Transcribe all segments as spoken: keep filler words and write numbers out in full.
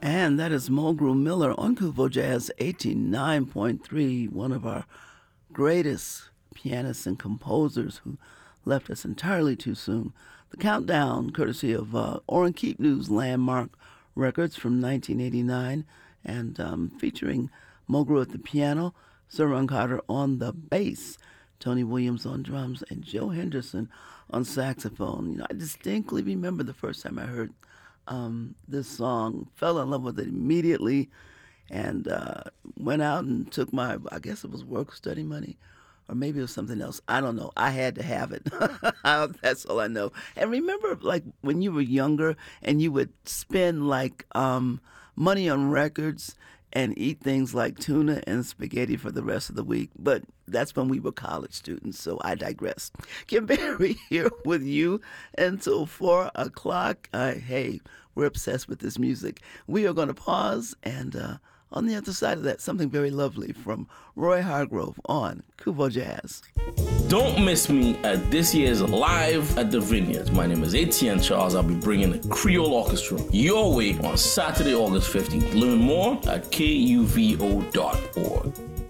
And that is Mulgrew Miller on Kuvo Jazz eighty-nine point three, one of our greatest pianists and composers who left us entirely too soon. The Countdown, courtesy of uh, Orrin Keepnew's Landmark Records from nineteen eighty-nine, and um, featuring Mulgrew at the piano, Sir Ron Carter on the bass, Tony Williams on drums, and Joe Henderson on saxophone. You know, I distinctly remember the first time I heard um, this song, fell in love with it immediately, and uh, went out and took my, I guess it was work study money, or maybe it was something else. I don't know. I had to have it. That's all I know. And remember, like, when you were younger and you would spend, like, um, money on records and eat things like tuna and spaghetti for the rest of the week. But that's when we were college students, so I digress. Kim Berry here with you until four o'clock. Uh, hey, we're obsessed with this music. We are going to pause, and uh, on the other side of that, something very lovely from Roy Hargrove on Kuvo Jazz. Don't miss me at this year's Live at the Vineyards. My name is Etienne Charles. I'll be bringing the Creole Orchestra your way on Saturday, August fifteenth. Learn more at K U V O dot org.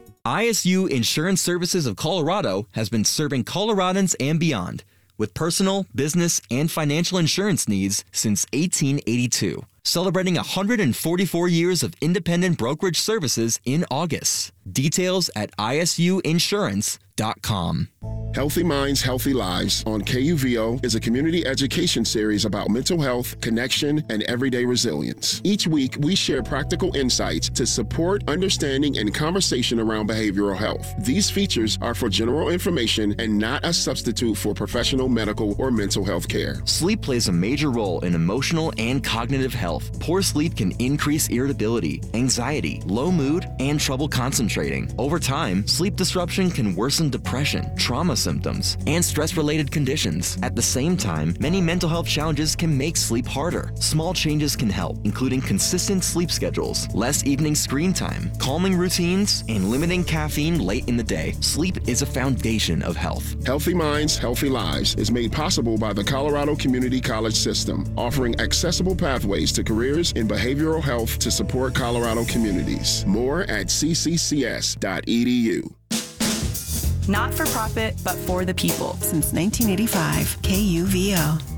I S U Insurance Services of Colorado has been serving Coloradans and beyond with personal, business, and financial insurance needs since eighteen eighty-two. Celebrating one hundred forty-four years of independent brokerage services in August. Details at I S U insurance dot com. Healthy Minds, Healthy Lives on K U V O is a community education series about mental health, connection, and everyday resilience. Each week, we share practical insights to support understanding and conversation around behavioral health. These features are for general information and not a substitute for professional medical or mental health care. Sleep plays a major role in emotional and cognitive health. Poor sleep can increase irritability, anxiety, low mood, and trouble concentrating. Over time, sleep disruption can worsen depression, trauma symptoms, and stress-related conditions. At the same time, many mental health challenges can make sleep harder. Small changes can help, including consistent sleep schedules, less evening screen time, calming routines, and limiting caffeine late in the day. Sleep is a foundation of health. Healthy Minds, Healthy Lives is made possible by the Colorado Community College System, offering accessible pathways to careers in behavioral health to support Colorado communities. More at c c c s dot e d u. Not for profit, but for the people. Since nineteen eighty-five, K U V O.